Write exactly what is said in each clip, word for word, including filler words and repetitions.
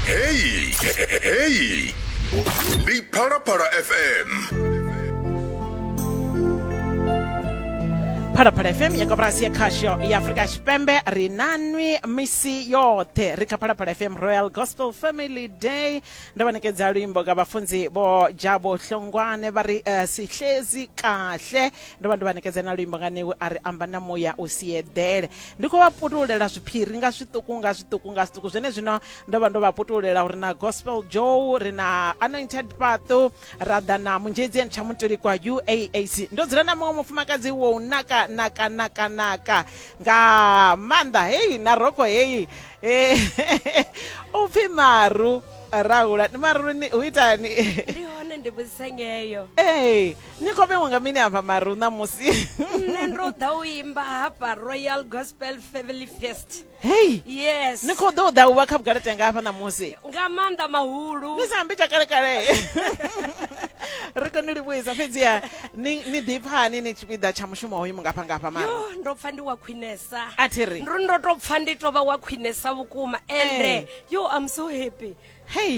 Hey, hey, Li Para Para F M. Para Para F M yako brasi ya kasho ya Afrika Shipembe rinanwi misi yote rika Para Para F M Royal Gospel Family Day ndabanekeza rimbo gabafunzi bo jabo hlongwane bari uh, sihlezi kahle ndabantu banekeza na rimbo ngane ari ambana moya usiyedele ndiko baputulela swiphiri nga swituku nga swituku nga swituku zwene zwino ndabantu baputulela uri na Gospel Joe rina Anointed Pathu radana munjezi nchamutuli kwa U A A C ndodzira na mwe mufumakazi wo unaka naka naka naka nga manda hey na roko hey eh uphi Maru Raula ni Maru ni uitani ndihone ndibusengeyo hey niko benga mini apa Maru na musi nendo dawimba hapa Royal Gospel Family Fest. Hey Yes niko do da wakabugara tenga hapa na musi ngamanda mahulu nisambicha kale kale riko nilibweza fedzia ni ni diphani ni chipida cha mushumo hoyi mungapha ngapha Maru yo ndopfa ndi wa khwinesa athiri ndo ndo topfa ndi toba wa khwinesa vukuma ende Hey. yo I'm so happy. Hey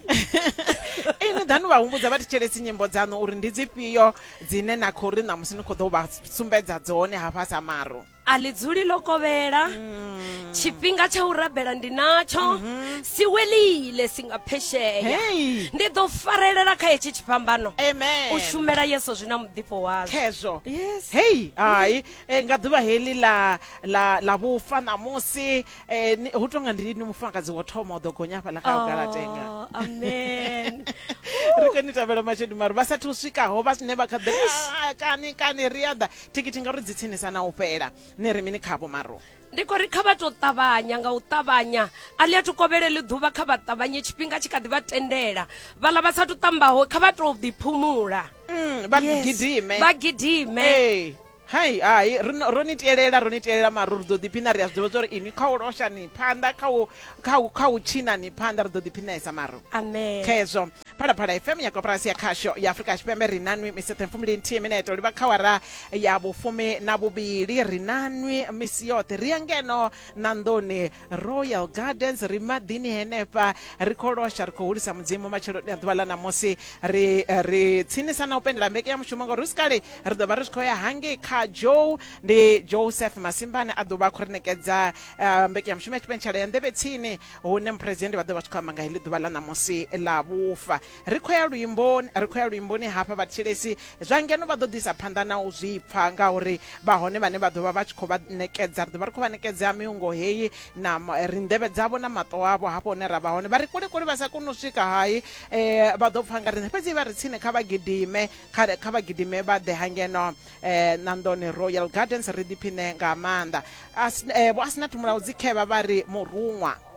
ini danu ba umbudza vati chelesi nyimbo dzanu uri ndidzipiyo dzine na khori na musini kho ḓo ba sumbedza dzone hafha sa Maru alidzuli lokovela mm. chipinga cha urabela ndinacho mm -hmm. siwelile singaphesheya Hey ndi ḓo farelela kha etshi tshipambano amen ushumela yeso zwina mudipo wazo kezo yes hey ai eh, nga ḓuvha heli la la la vhufa na musi eh, ni- hu tonga ndini mufangadzi wo thoma u ḓo gonya hafha la kha galatenga Oh, amen. ri kani tabela mashedu Maru ba sathu swikaho ba sine ba kha ḓa kani kani riada tikiti nga ri dzitsinisa na u fhela ni ri mini khavho Maru ndiko ri kha vha to ṱavhanya nga u ṱavhanya ali a tu kovhelele ḓuvha kha vha ṱavhanye tshifhinga tshi kha ḓi vha tendela vhala vha sathu ṱambaho kha vha to ḓiphumula mm ba Yes. gidime vha gidime hey hai ai roni tielela roni tielela Maru ri ḓo ḓiphina ri a zwi ḓivha uri ini kha u losha ni phanḓa kha u kha u kha u tshina ni phanḓa ri ḓo ḓiphinesa Maru amen kezo Para Para F M ya koperasi ya khasho ya Afrika Tshipembe rinanwi misete mfumili nthihi mineto liba khawara ya vhufumi na vhuvhili rinanwi misi yoṱhe ri ya ngeno na ndoni Royal Gardens ri maḓini henefha ri khou losha ri khou hulisa mudzimu matshelo a ḓuvha ḽa ṋamusi ri ri tsinisa na u pendela mbeke ya mushumo ngauri ri sikali ri ḓo vha ri tshi khou ya hangei kha Joe ndi Joseph Masimbane a ḓovha a khou ri ṋekedza uh, mbeke ya mushumo ya tshipentshela ya nḓevhe tsini hune muphuresidennde vha ḓo vha tshi khou amba nga heḽi ḓuvha ḽa ṋamusi ḽa vhufa ri khou ya luimboni ri khou ya luimboni hafha vhathetshelesi zwa ngeno vha ḓo ḓisa phanḓa na u zwipfa ngauri vha hone vhane vha ḓovha vha tshi khou vha ṋekedza ri ḓo vha ri khou vha ṋekedza miungo heyi na ma- ri nḓevhe dzavho na maṱo avho hafho hune ra vha hone vha ri kule kule vha sa koni u swika hayi eh vha ḓo pfa nga riṋe fhedzi vha ri tsini kha vha gidime kha kha vha gidime vha ḓe hangeno eh na ndone Royal Gardens ri ḓiphine nga maanḓa As- eh, vho asina tumula u dzikhevha vha ri murunwa